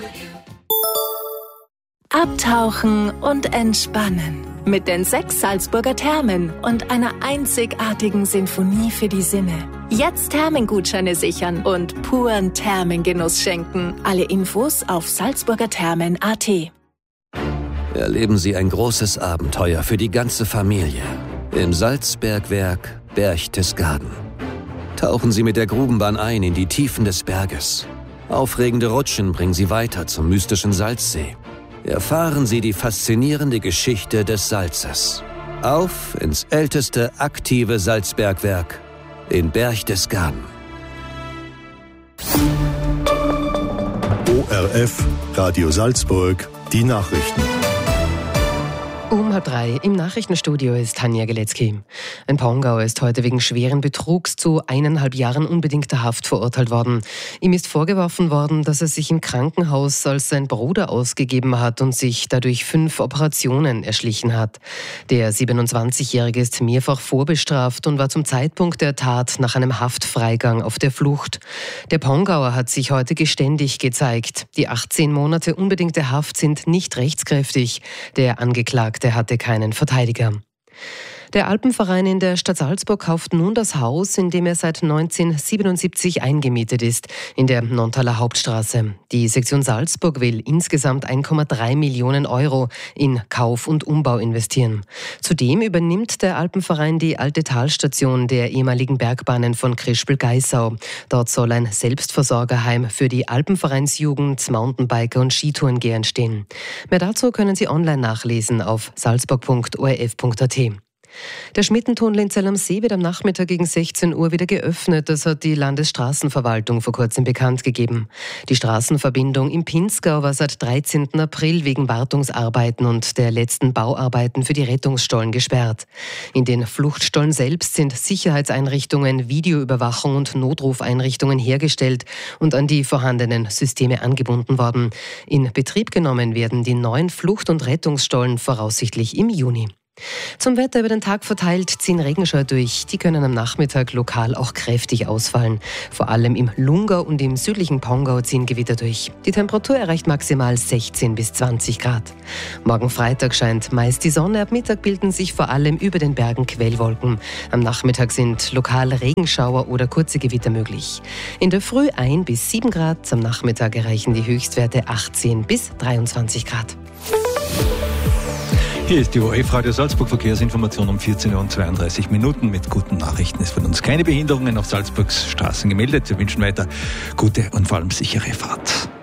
Abtauchen und entspannen mit den 6 Salzburger Thermen und einer einzigartigen Sinfonie für die Sinne. Jetzt Thermengutscheine sichern und puren Thermengenuss schenken. Alle Infos auf salzburgerthermen.at. Erleben Sie ein großes Abenteuer für die ganze Familie im Salzbergwerk Berchtesgaden. Tauchen Sie mit der Grubenbahn ein in die Tiefen des Berges. Aufregende Rutschen bringen Sie weiter zum mystischen Salzsee. Erfahren Sie die faszinierende Geschichte des Salzes. Auf ins älteste aktive Salzbergwerk in Berchtesgaden. ORF Radio Salzburg, die Nachrichten. Um 2:30 im Nachrichtenstudio ist Tanja Geletzky. Ein Pongauer ist heute wegen schweren Betrugs zu 1,5 Jahren unbedingter Haft verurteilt worden. Ihm ist vorgeworfen worden, dass er sich im Krankenhaus als sein Bruder ausgegeben hat und sich dadurch 5 Operationen erschlichen hat. Der 27-Jährige ist mehrfach vorbestraft und war zum Zeitpunkt der Tat nach einem Haftfreigang auf der Flucht. Der Pongauer hat sich heute geständig gezeigt. Die 18 Monate unbedingte Haft sind nicht rechtskräftig. Der Angeklagte hatte keinen Verteidiger. Der Alpenverein in der Stadt Salzburg kauft nun das Haus, in dem er seit 1977 eingemietet ist, in der Nontaler Hauptstraße. Die Sektion Salzburg will insgesamt 1,3 Millionen Euro in Kauf und Umbau investieren. Zudem übernimmt der Alpenverein die alte Talstation der ehemaligen Bergbahnen von Krispel-Geissau. Dort soll ein Selbstversorgerheim für die Alpenvereinsjugend, Mountainbiker und Skitourengeher entstehen. Mehr dazu können Sie online nachlesen auf salzburg.orf.at. Der Schmittentunnel in Zell am See wird am Nachmittag gegen 16 Uhr wieder geöffnet. Das hat die Landesstraßenverwaltung vor kurzem bekannt gegeben. Die Straßenverbindung im Pinzgau war seit 13. April wegen Wartungsarbeiten und der letzten Bauarbeiten für die Rettungsstollen gesperrt. In den Fluchtstollen selbst sind Sicherheitseinrichtungen, Videoüberwachung und Notrufeinrichtungen hergestellt und an die vorhandenen Systeme angebunden worden. In Betrieb genommen werden die neuen Flucht- und Rettungsstollen voraussichtlich im Juni. Zum Wetter über den Tag verteilt ziehen Regenschauer durch. Die können am Nachmittag lokal auch kräftig ausfallen. Vor allem im Lungau und im südlichen Pongau ziehen Gewitter durch. Die Temperatur erreicht maximal 16 bis 20 Grad. Morgen Freitag scheint meist die Sonne. Ab Mittag bilden sich vor allem über den Bergen Quellwolken. Am Nachmittag sind lokal Regenschauer oder kurze Gewitter möglich. In der Früh 1 bis 7 Grad. Am Nachmittag erreichen die Höchstwerte 18 bis 23 Grad. Hier ist die ORF Radio Salzburg Verkehrsinformation um 14:32 mit guten Nachrichten. Es von uns keine Behinderungen auf Salzburgs Straßen gemeldet. Wir wünschen weiter gute und vor allem sichere Fahrt.